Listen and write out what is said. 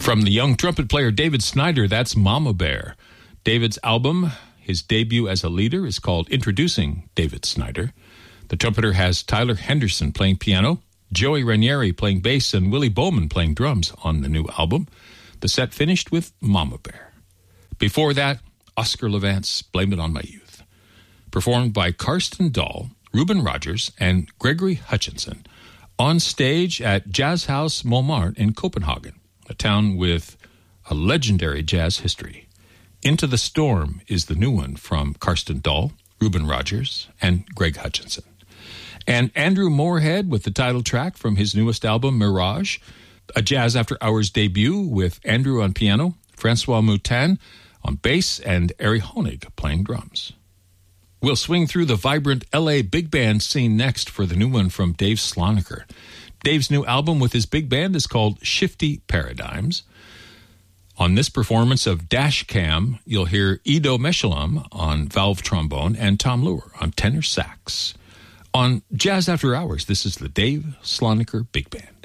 From the young trumpet player David Snyder, that's Mama Bear. David's album, his debut as a leader, is called Introducing David Snyder. The trumpeter has Tyler Henderson playing piano, Joey Ranieri playing bass, and Willie Bowman playing drums on the new album. The set finished with Mama Bear. Before that, Oscar Levant's Blame It On My Youth, performed by Karsten Dahl, Reuben Rogers, and Gregory Hutchinson on stage at Jazz House Montmartre in Copenhagen, a town with a legendary jazz history. Into the Storm is the new one from Karsten Dahl, Reuben Rogers, and Greg Hutchinson. And Andrew Moorhead with the title track from his newest album, Mirage, a Jazz After Hours debut with Andrew on piano, Francois Moutin on bass, and Ari Honig playing drums. We'll swing through the vibrant L.A. big band scene next for the new one from Dave Slonaker. Dave's new album with his big band is called Shifty Paradigms. On this performance of Dash Cam, you'll hear Ido Meshulam on valve trombone and Tom Lure on tenor sax. On Jazz After Hours, this is the Dave Slonaker Big Band.